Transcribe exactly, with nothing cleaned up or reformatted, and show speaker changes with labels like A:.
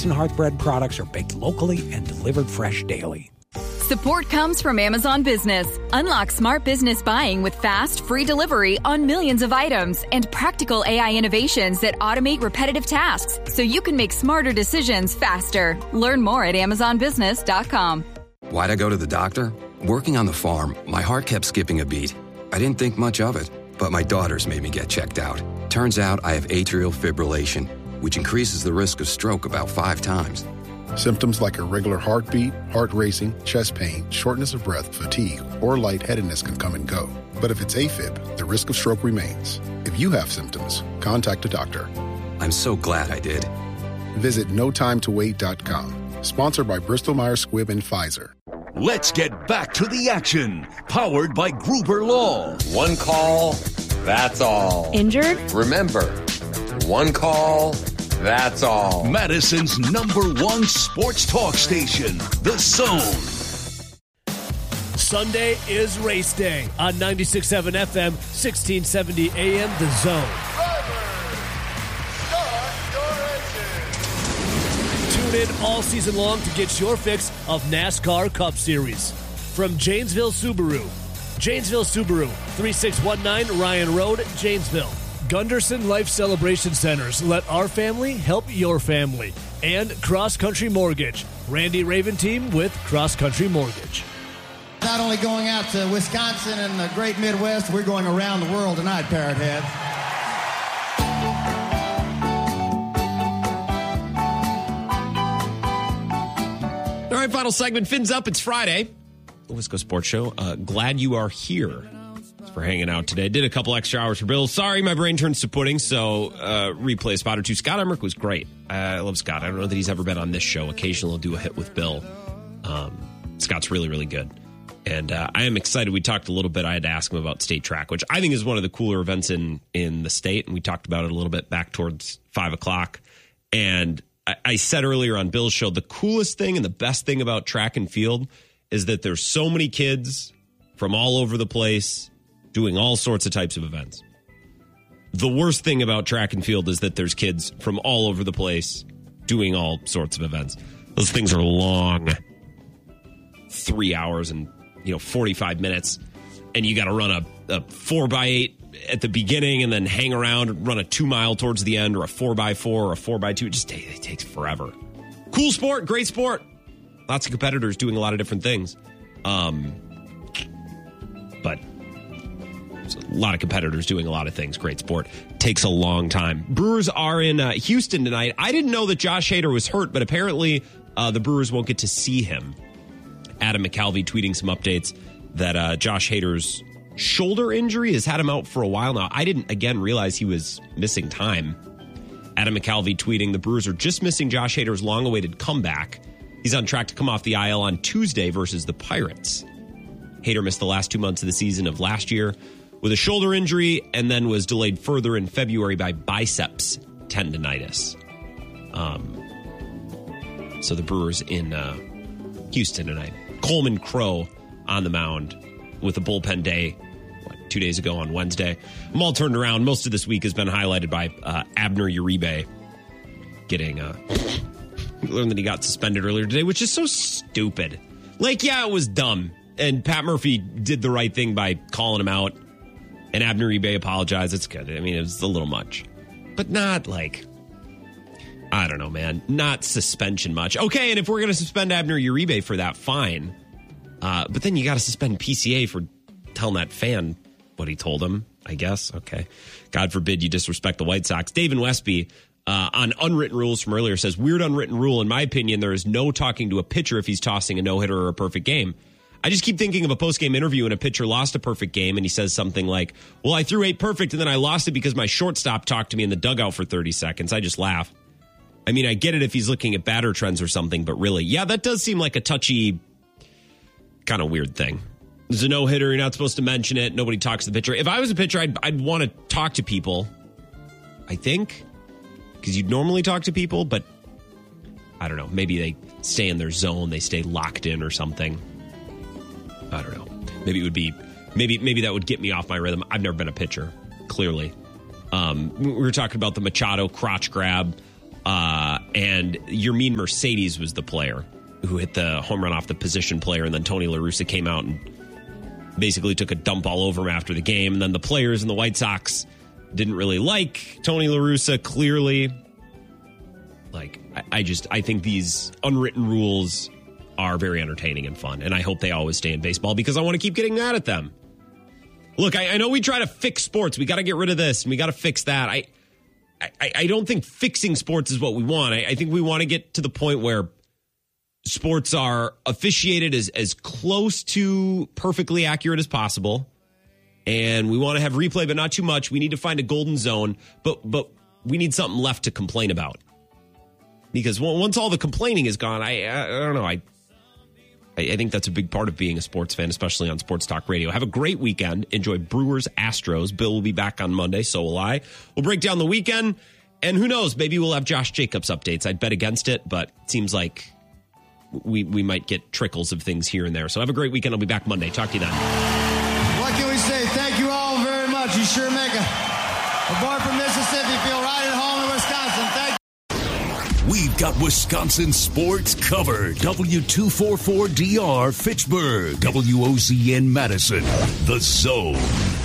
A: and Hearth Bread products are baked locally and delivered fresh daily.
B: Support comes from Amazon Business. Unlock smart business buying with fast, free delivery on millions of items and practical A I innovations that automate repetitive tasks so you can make smarter decisions faster. Learn more at amazon business dot com.
C: Why'd I go to the doctor? Working on the farm, my heart kept skipping a beat. I didn't think much of it, but my daughters made me get checked out. Turns out I have atrial fibrillation, which increases the risk of stroke about five times.
D: Symptoms like irregular heartbeat, heart racing, chest pain, shortness of breath, fatigue, or lightheadedness can come and go. But if it's AFib, the risk of stroke remains. If you have symptoms, contact a doctor.
C: I'm so glad I did.
D: Visit no time to wait dot com. Sponsored by Bristol Myers Squibb and Pfizer.
E: Let's get back to the action. Powered by Gruber Law.
F: One call, that's all.
G: Injured?
F: Remember, one call, that's all.
E: Madison's number one sports talk station, The Zone.
H: Sunday is race day on ninety-six point seven F M, sixteen seventy A M, The Zone. Tune in all season long to get your fix of NASCAR Cup Series. From Janesville Subaru. Janesville Subaru, thirty-six nineteen Ryan Road, Janesville. Gunderson Life Celebration Centers. Let our family help your family. And Cross Country Mortgage. Randy Raven team with Cross Country Mortgage.
I: Not only going out to Wisconsin and the great Midwest, we're going around the world tonight, Parrot Head.
J: All right, final segment. Fins up. It's Friday. The Wisco Sports Show. Uh, glad you are here. Thanks for hanging out today. Did a couple extra hours for Bill. Sorry, my brain turns to pudding, so uh, replay a spot or two. Scott Emmerich was great. Uh, I love Scott. I don't know that he's ever been on this show. Occasionally he'll do a hit with Bill. Um, Scott's really, really good. And uh, I am excited. We talked a little bit. I had to ask him about state track, which I think is one of the cooler events in, in the state. And we talked about it a little bit back towards five o'clock. And I, I said earlier on Bill's show, the coolest thing and the best thing about track and field is that there's so many kids from all over the place doing all sorts of types of events. The worst thing about track and field is that there's kids from all over the place doing all sorts of events. Those things are long, three hours and you know, forty-five minutes, and you got to run a, a four by eight at the beginning and then hang around and run a two mile towards the end, or a four by four or a four by two. It just it takes forever. Cool sport, great sport. Lots of competitors doing a lot of different things. Um, but there's a lot of competitors doing a lot of things. Great sport. Takes a long time. Brewers are in uh, Houston tonight. I didn't know that Josh Hader was hurt, but apparently uh, the Brewers won't get to see him. Adam McCalvy tweeting some updates that uh, Josh Hader's shoulder injury has had him out for a while now. I didn't, again, realize he was missing time. Adam McCalvy tweeting, the Brewers are just missing Josh Hader's long-awaited comeback. He's on track to come off the I L on Tuesday versus the Pirates. Hader missed the last two months of the season of last year with a shoulder injury and then was delayed further in February by biceps tendonitis. Um, so the Brewers in uh, Houston tonight. Coleman Crow on the mound with a bullpen day what, two days ago on Wednesday. I'm all turned around. Most of this week has been highlighted by uh, Abner Uribe getting uh, we learned that he got suspended earlier today, which is so stupid. Like, yeah, it was dumb. And Pat Murphy did the right thing by calling him out. And Abner Uribe apologized. It's good. I mean, it was a little much. But not like... I don't know, man. Not suspension much. Okay, and if we're going to suspend Abner Uribe for that, fine. Uh, but then you got to suspend P C A for telling that fan what he told him, I guess. Okay. God forbid you disrespect the White Sox. Dave Westby uh, on unwritten rules from earlier says, weird unwritten rule. In my opinion, there is no talking to a pitcher if he's tossing a no-hitter or a perfect game. I just keep thinking of a post-game interview and a pitcher lost a perfect game and he says something like, well, I threw eight perfect and then I lost it because my shortstop talked to me in the dugout for thirty seconds. I just laugh. I mean, I get it if he's looking at batter trends or something, but really, yeah, that does seem like a touchy, kind of weird thing. There's a no-hitter, you're not supposed to mention it, nobody talks to the pitcher. If I was a pitcher, I'd, I'd want to talk to people, I think, because you'd normally talk to people, but I don't know, maybe they stay in their zone, they stay locked in or something. I don't know. Maybe it would be, maybe maybe that would get me off my rhythm. I've never been a pitcher, clearly. Um, we were talking about the Machado crotch grab. Uh, And Yermin Mercedes was the player who hit the home run off the position player, and then Tony La Russa came out and basically took a dump all over him after the game. And then the players in the White Sox didn't really like Tony La Russa, clearly. Like, I, I just, I think these unwritten rules are very entertaining and fun, and I hope they always stay in baseball because I want to keep getting mad at them. Look, I, I know we try to fix sports. We got to get rid of this, and we got to fix that. I, I, I don't think fixing sports is what we want. I, I think we want to get to the point where sports are officiated as, as close to perfectly accurate as possible. And we want to have replay, but not too much. We need to find a golden zone, but but we need something left to complain about. Because once all the complaining is gone, I I, I don't know. I I think that's a big part of being a sports fan, especially on Sports Talk Radio. Have a great weekend. Enjoy Brewers Astros. Bill will be back on Monday, so will I. We'll break down the weekend, and who knows, maybe we'll have Josh Jacobs updates. I'd bet against it, but it seems like we we might get trickles of things here and there. So have a great weekend. I'll be back Monday. Talk to you then.
I: What can we say? Thank you all very much. You sure make a, a boy from Mississippi feel right at home in Wisconsin. Thank you.
E: We've got Wisconsin sports covered. W two forty-four D R Fitchburg. W O Z N Madison. The Zone.